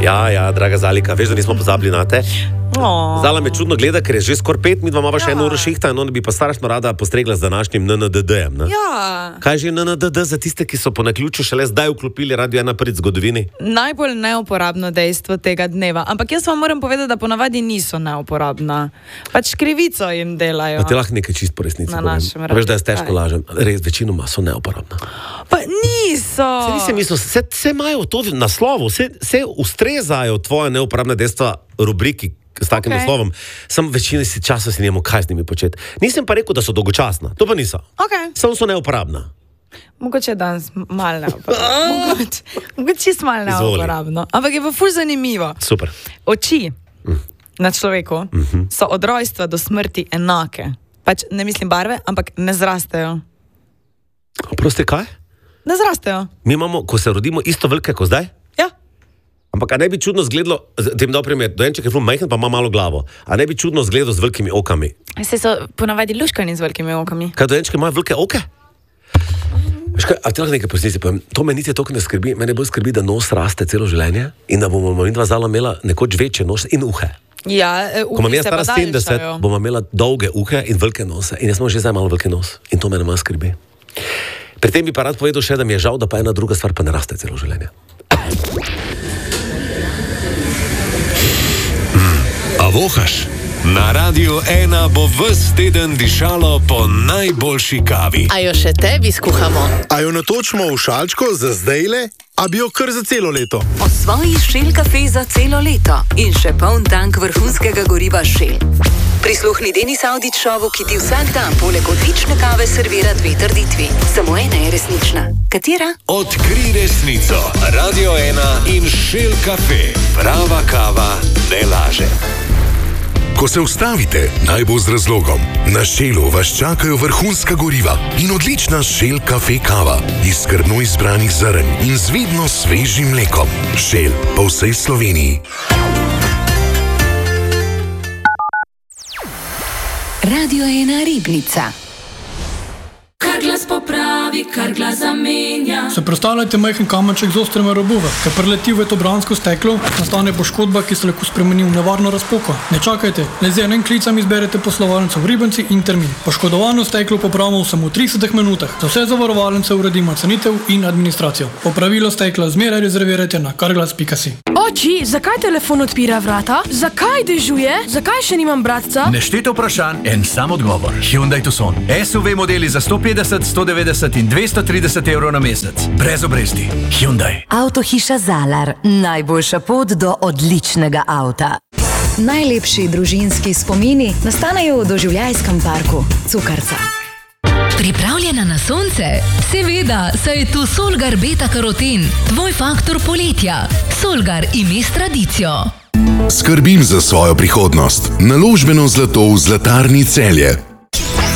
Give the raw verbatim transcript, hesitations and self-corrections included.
Ja, ja, draga Zalika, veš, da nismo pozabili na te. Oh. Zala me čudno gleda, ker je že skoraj pet, mi dva imamo še eno uro šihta in on bi pa strašno rada postregla z današnjim N N D D-jem. Ne? Ja. Kaj je že N N D D za tiste, ki so po naključju šele zdaj vklopili Radio ena prvič v zgodovini? Najbolj neuporabno dejstvo tega dneva. Ampak jaz vam moram povedati, da ponavadi niso neuporabna. Pač krivico jim delajo. Pa te lahko nekaj čist po resnici povem. Veš, da jaz težko lažem. Res, večinoma so neuporabna. Pa niso. Se nisem mislil, se, se imajo to v naslovu, se, se ustrezajo tvoje neuporabne dejstva rubriki s takim okay. naslovom. Sem večini si časa si njemu kaj z njimi početi. Nisem pa rekel, da so dolgočasna. To pa niso. Okay. Samo so neuporabna. Mogoče danes malo neuporabno. Mogoče, mogoče malo neuporabno. Ampak je pa ful zanimivo. Super. Oči mm. na človeku mm-hmm. so od rojstva do smrti enake. Pač ne mislim barve, ampak ne zrastejo. Prosti, kaj? Ne zrastejo. Mi imamo, ko se rodimo, isto velike kot zdaj? Ja. Ampak a ne bi čudno zgledalo, tem dal primer, dojenček je ful majhen, pa ima malo glavo. A ne bi čudno zgledalo z velikimi okami? Se so ponavadi luškani z velikimi okami. Kaj dojenčke imajo velike oke? Veš kaj, a ti lahko nekaj posnisi povem? To me niti toliko ne skrbi, mene bolj skrbi, da nos raste celo življenje in da bomo midva Zala imela nekoč večje nos in uhe. Ja, uhe ko imam jaz se pa stara sedemdeset, bomo imela dolge uhe in velike nose. In jaz imam že zdaj malo velike nos. In to mene malo skrbi. Pri tem bi pa rad povedal še, da mi je žal, da pa ena druga stvar pa ne raste celo življenje. A vohaš? Na Radiu ena bo ves teden dišalo po najboljši kavi. A jo še tebi skuhamo? A jo natočimo v šalčko za zdajle, a bi jo kar za celo leto? Osvoji Shell kafe za celo leto in še poln tank vrhunskega goriva Shell. Prisluhni Denis Audić šovu, ki ti vsak dan poleg odlične kave servira dve trditvi. Samo ena je resnična. Katera? Odkri resnico. Radio ena in Shell kafe. Prava kava ne laže. Ko se ustavite, naj bo z razlogom. Na Shellu vas čakajo vrhunska goriva in odlična Shell kafe kava iz skrbno izbranih zrn in z vedno svežim mlekom. Shell po vsej Sloveniji. Radio ena Ribnica. Kar glas popravi, kar glas zamenja. Se predstavljajte majhen kamenček z ostrima robova, ki preleti v to bransko steklo, nastane poškodba, ki se lahko spremeni v nevarno razpoko. Ne čakajte, le z enim klicem izberete poslovalnico v Ribenci in termin. Poškodovano steklo popravimo v samo tridesetih minutah. Za vse zavarovalnice uredimo cenitev in administracijo. Popravilo stekla zmeraj rezervirajte na karglas pika si. Oči, zakaj telefon odpira vrata? Zakaj dežuje? Zakaj še nimam bratca? Neštete vprašanj, en sam odgovor. Hyundai Tucson. S U V modeli za sto petdeset, sto devetdeset in dvesto trideset evrov na mesec. Brez obresti. Hyundai. Avtohiša Zalar. Najboljša pot do odličnega avta. Najlepši družinski spomini nastanejo v doživljajskem parku Cukarca. Pripravljena na sonce? Seveda, saj je tu Solgar Beta Karoten, tvoj faktor poletja. Solgar ime s tradicijo. Skrbim za svojo prihodnost. Naložbeno zlato v Zlatarni Celje.